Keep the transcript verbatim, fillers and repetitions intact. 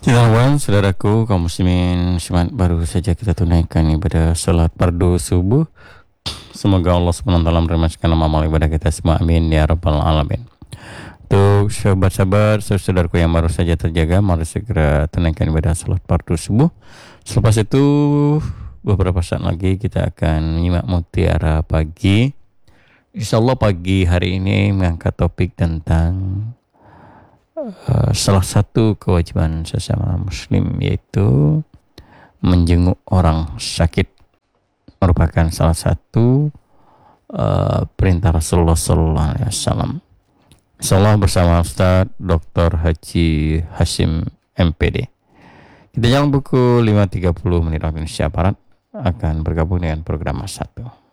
Shalom saudaraku kaum muslimin muslimat, baru saja kita tunaikan ibadah salat fardu subuh. Semoga Allah subhanahu wa taala merahmatkan amal ibadah kita semua, amin ya rabbal alamin. Untuk sahabat-sahabat saudaraku yang baru saja terjaga, mari segera tunaikan ibadah salat fardu subuh. Selepas itu beberapa saat lagi kita akan menyimak mutiara pagi. Insyaallah pagi hari ini mengangkat topik tentang Uh, salah satu kewajiban sesama muslim, yaitu menjenguk orang sakit. Merupakan salah satu uh, perintah Rasulullah sallallahu alaihi wasallam. Insyaallah bersama Ustaz doktor Haji Hashim M P D. Kita jalan buku lima tiga puluh menit waktu Indonesia Barat akan bergabung dengan program satu.